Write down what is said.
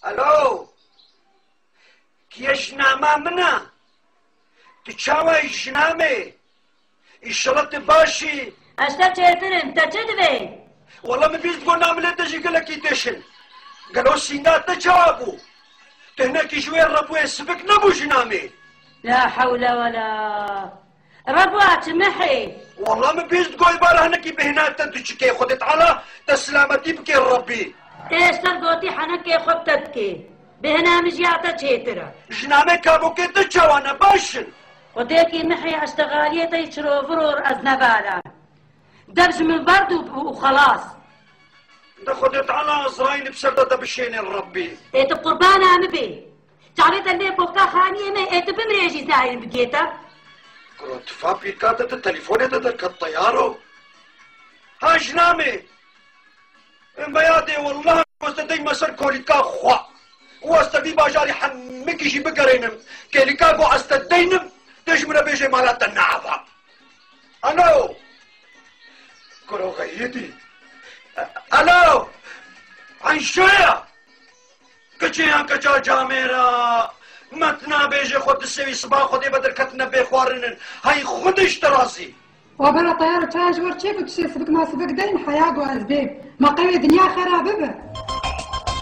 الو كي جنامه منا تشاوي جنامي الشرط باشي اشتا چهترم تا چه دوی؟ والله ما بيز تقول نعمل تجي قال لك يدشن قالوا السينات تجابوا تهناك شويه الربو يسبك نبو جنامي لا حول ولا ربوات محي والله ما بيز تقول بارا هناك بهنات تدشكي خدت على تسلامتي بكي الربي ايش تلقوتي حنك خبتتك بهنا مجياتا چهترا جنامي كابو كي تجاوانا باشن وديكي محي اشتغالية يشرو فرور ازنبالا دبج من برد وخلاص ده خدت على ازرايل بسردة بشين الربي ايت قربان عمبي تعريت اللي بوكا خانية ما ايت بمريجي زاين بقيتا كروت فابي كاتت التليفون ده الطيارو ها جنامي ان بيادي والله واستدي مسر كوليكا خوا واستدي باجاري حمك يجي بقرينم كوليكا قو استدينم تجمنا بيجي مالات النعفة الو كرو غيتي الو عن شوية كچيان كچا جاميرا متنا بيجي خود السوي صباح خودي بدر كتنا بيخوارنن هاي خودش تراسي وبلا طيارة تاج ورشيك وتشي سبك ما سبك دين حياة وأزبيب ما قوي دنيا خرابة